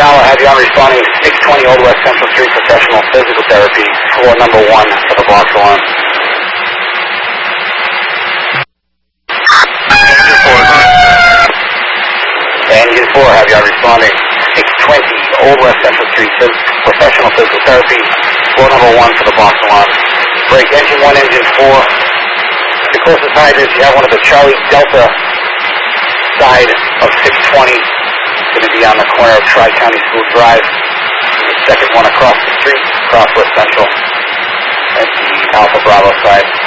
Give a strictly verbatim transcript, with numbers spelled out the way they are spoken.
Ocala, have you on responding six twenty Old West Central Street Professional Physical Therapy, floor number one for the box alarm. Engine four, have you on responding six twenty Old West Central Street Phys Professional Physical Therapy, floor number one for the box alarm. Break engine one, engine four. The closest hydrants, you have one of the Charlie Delta side of six twenty. It's going to be on the corner of Tri-County School Drive. The second one across the street, across West Central. That's the Alpha Bravo side.